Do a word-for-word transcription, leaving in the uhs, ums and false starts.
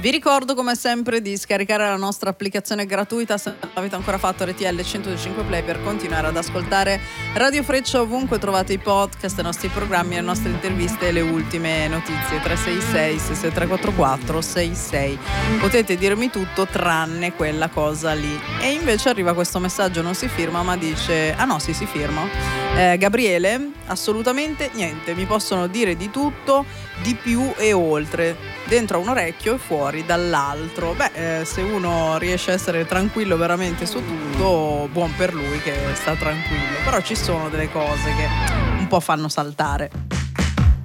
Vi ricordo come sempre di scaricare la nostra applicazione gratuita se non l'avete ancora fatto, R T L centodue Play, per continuare ad ascoltare Radio Freccia ovunque trovate i podcast, i nostri programmi, le nostre interviste e le ultime notizie. Tre sei sei sei sei tre quattro quattro sei sei. Potete dirmi tutto tranne quella cosa lì. E invece arriva questo messaggio, non si firma ma dice, ah no sì si firma, eh, Gabriele, assolutamente niente, mi possono dire di tutto, di più e oltre, dentro a un orecchio e fuori dall'altro. Beh, eh, se uno riesce a essere tranquillo veramente su tutto, buon per lui che sta tranquillo, però ci sono delle cose che un po' fanno saltare.